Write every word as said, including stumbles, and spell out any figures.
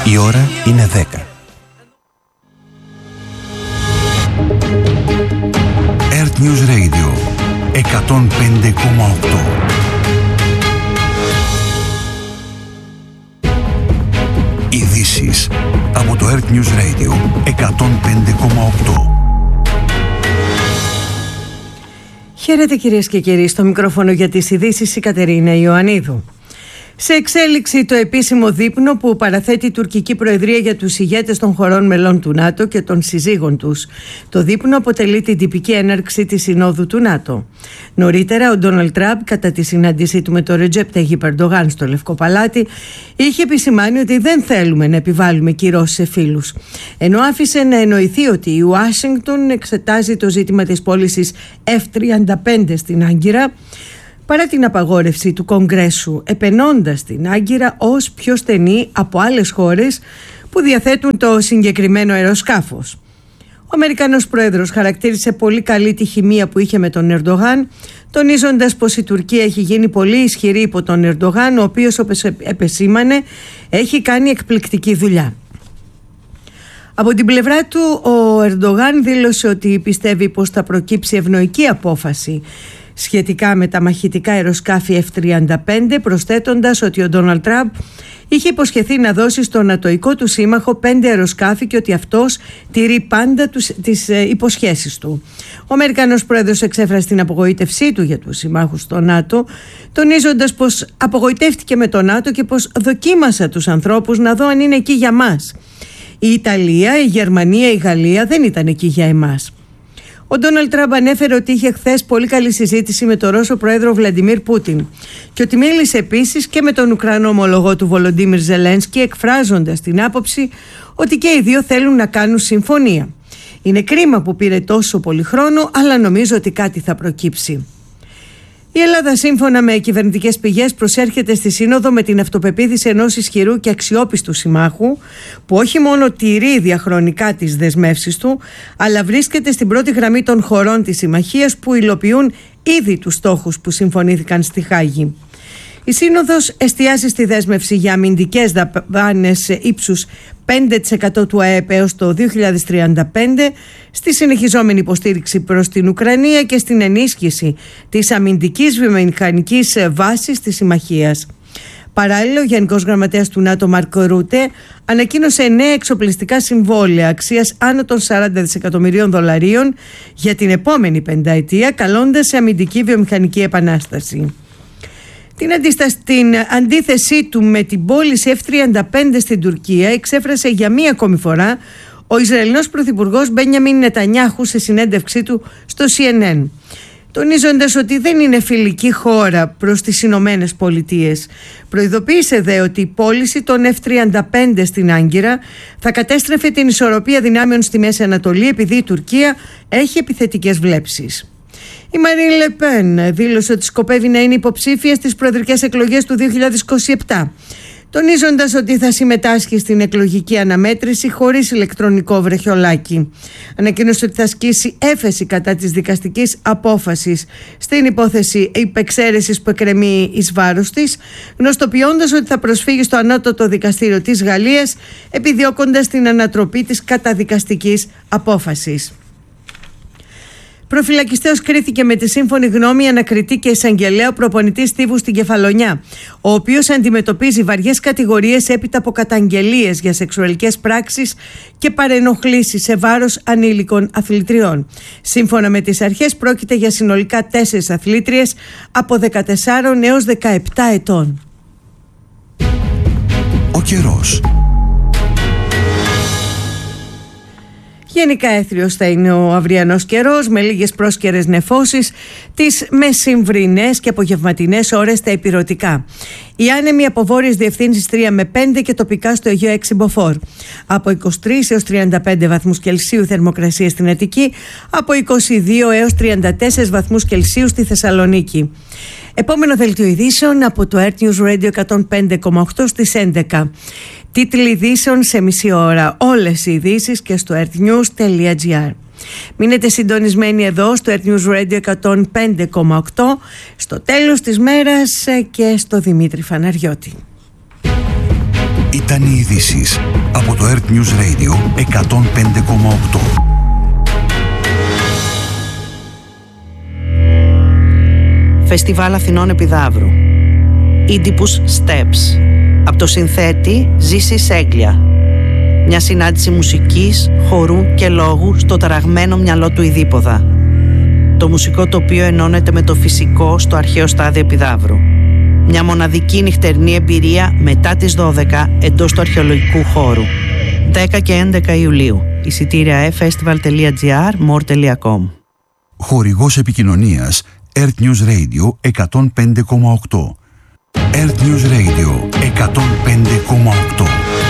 Η ώρα είναι δέκα. Earth News Radio εκατόν πέντε κόμμα οκτώ. Ειδήσεις από το Earth News Radio εκατόν πέντε κόμμα οκτώ. Χαίρετε κυρίες και κύριοι, στο μικρόφωνο για τις ειδήσεις η Κατερίνα Ιωαννίδου. Σε εξέλιξη το επίσημο δείπνο που παραθέτει η τουρκική προεδρία για τους ηγέτες των χωρών μελών του ΝΑΤΟ και των συζύγων τους. Το δείπνο αποτελεί την τυπική έναρξη της Συνόδου του ΝΑΤΟ. Νωρίτερα, ο Ντόναλντ Τραμπ, κατά τη συνάντησή του με τον Ρετζέπ Ταγιπ Ερντογάν στο Λευκό Παλάτι, είχε επισημάνει ότι δεν θέλουμε να επιβάλλουμε κυρώσεις σε φίλους. Ενώ άφησε να εννοηθεί ότι η Ουάσιγκτον εξετάζει το ζήτημα της πώλησης εφ τριάντα πέντε στην Άγκυρα, παρά την απαγόρευση του Κογκρέσου, επενώντας την Άγκυρα ως πιο στενή από άλλες χώρες που διαθέτουν το συγκεκριμένο αεροσκάφος. Ο Αμερικανός πρόεδρος χαρακτήρισε πολύ καλή τη χημεία που είχε με τον Ερντογάν, τονίζοντας πως η Τουρκία έχει γίνει πολύ ισχυρή υπό τον Ερντογάν, ο οποίος, όπως επεσήμανε, έχει κάνει εκπληκτική δουλειά. Από την πλευρά του, ο Ερντογάν δήλωσε ότι πιστεύει πως θα προκύψει ευνοϊκή απόφαση σχετικά με τα μαχητικά αεροσκάφη εφ τριάντα πέντε, προσθέτοντας ότι ο Ντόναλντ Τραμπ είχε υποσχεθεί να δώσει στον ατοικό του σύμμαχο πέντε αεροσκάφη και ότι αυτός τηρεί πάντα τους, τις ε, υποσχέσεις του. Ο Αμερικανός πρόεδρος εξέφρασε την απογοήτευσή του για τους συμμάχους στο ΝΑΤΟ, τονίζοντας πως απογοητεύτηκε με το ΝΑΤΟ και πως δοκίμασα τους ανθρώπους να δω αν είναι εκεί για μας. Η Ιταλία, η Γερμανία, η Γαλλία δεν ήταν εκεί για εμάς. Ο Ντόναλντ Τραμπ ανέφερε ότι είχε χθες πολύ καλή συζήτηση με τον Ρώσο πρόεδρο Βλαντιμίρ Πούτιν και ότι μίλησε επίσης και με τον Ουκρανό ομολογό του Βολοντίμιρ Ζελένσκι, εκφράζοντας την άποψη ότι και οι δύο θέλουν να κάνουν συμφωνία. Είναι κρίμα που πήρε τόσο πολύ χρόνο, αλλά νομίζω ότι κάτι θα προκύψει. Η Ελλάδα, σύμφωνα με κυβερνητικές πηγές, προσέρχεται στη Σύνοδο με την αυτοπεποίθηση ενός ισχυρού και αξιόπιστου συμμάχου που όχι μόνο τηρεί διαχρονικά τις δεσμεύσεις του, αλλά βρίσκεται στην πρώτη γραμμή των χωρών της συμμαχίας που υλοποιούν ήδη τους στόχους που συμφωνήθηκαν στη Χάγη. Η Σύνοδος εστιάζει στη δέσμευση για αμυντικές δαπάνες ύψους πέντε τοις εκατό του ΑΕΠ έως το δύο χιλιάδες τριάντα πέντε, στη συνεχιζόμενη υποστήριξη προς την Ουκρανία και στην ενίσχυση της αμυντικής βιομηχανικής βάσης της συμμαχίας. Παράλληλα, ο Γενικός Γραμματέας του ΝΑΤΟ, Μάρκο Ρούτε, ανακοίνωσε νέα εξοπλιστικά συμβόλαια αξίας άνω των σαράντα δισεκατομμυρίων δολαρίων για την επόμενη πενταετία, καλώντας σε αμυντική βιομηχανική επανάσταση. Την, αντίσταση, την αντίθεσή του με την πώληση εφ τριάντα πέντε στην Τουρκία εξέφρασε για μία ακόμη φορά ο Ισραηλινός πρωθυπουργός Μπένιαμιν Νετανιάχου σε συνέντευξή του στο σι εν εν, τονίζοντας ότι δεν είναι φιλική χώρα προς τις Ηνωμένες Πολιτείες. Προειδοποίησε δε ότι η πώληση των εφ τριάντα πέντε στην Άγκυρα θα κατέστρεφε την ισορροπία δυνάμεων στη Μέση Ανατολή, επειδή η Τουρκία έχει επιθετικές βλέψεις. Η Μαρίν Λε Πεν δήλωσε ότι σκοπεύει να είναι υποψήφια στις προεδρικές εκλογές του δύο χιλιάδες είκοσι επτά, τονίζοντας ότι θα συμμετάσχει στην εκλογική αναμέτρηση χωρίς ηλεκτρονικό βρεχιολάκι. Ανακοίνωσε ότι θα ασκήσει έφεση κατά της δικαστικής απόφασης στην υπόθεση υπεξαίρεσης που εκκρεμεί εις βάρος της, γνωστοποιώντας ότι θα προσφύγει στο ανώτατο δικαστήριο της Γαλλίας, επιδιώκοντας την ανατροπή της καταδικαστικής απόφασης. Προφυλακιστέως κρίθηκε με τη σύμφωνη γνώμη ανακριτή και εισαγγελέα ο προπονητής Στίβου στην Κεφαλονιά, ο οποίος αντιμετωπίζει βαριές κατηγορίες έπειτα από καταγγελίες για σεξουαλικές πράξεις και παρενοχλήσεις σε βάρος ανήλικων αθλητριών. Σύμφωνα με τις αρχές, πρόκειται για συνολικά τέσσερις αθλήτριες από δεκατέσσερα έως δεκαεπτά ετών. Ο καιρός. Γενικά έθριος θα είναι ο αυριανός καιρός, με λίγες πρόσκαιρες νεφώσεις τις μεσημβρινές και απογευματινές ώρες στα ηπειρωτικά. Η άνεμη από βόρειες διευθύνσεις τρία με πέντε και τοπικά στο Αιγαίο έξι μποφόρ. Από είκοσι τρεις έως τριάντα πέντε βαθμούς Κελσίου θερμοκρασία στην Αττική, από είκοσι δύο έως τριάντα τέσσερις βαθμούς Κελσίου στη Θεσσαλονίκη. Επόμενο δελτίο ειδήσεων από το Earth News Radio εκατόν πέντε κόμμα οκτώ στις έντεκα. Τίτλοι ειδήσεων σε μισή ώρα. Όλες οι ειδήσεις και στο earthnews.gr. Μείνετε συντονισμένοι εδώ στο Earth News Radio εκατόν πέντε κόμμα οκτώ, στο τέλος της μέρας και στο Δημήτρη Φαναριώτη. Ήταν οι ειδήσεις από το Earth News Radio εκατόν πέντε κόμμα οκτώ. Φεστιβάλ Αθηνών Επιδαύρου. Oedipus Steps. Από το συνθέτη Ζήση Σέγγλια. Μια συνάντηση μουσικής, χορού και λόγου στο ταραγμένο μυαλό του Ιδίπποδα. Το μουσικό τοπίο ενώνεται με το φυσικό στο αρχαίο στάδιο Επιδαύρου. Μια μοναδική νυχτερινή εμπειρία μετά τις δώδεκα εντός του αρχαιολογικού χώρου. δέκα και έντεκα Ιουλίου. Εισιτήρια e festival τελεία gr, more τελεία com. Χορηγός επικοινωνίας Earth News Radio εκατόν πέντε κόμμα οκτώ. Earth News Radio εκατόν πέντε κόμμα οκτώ.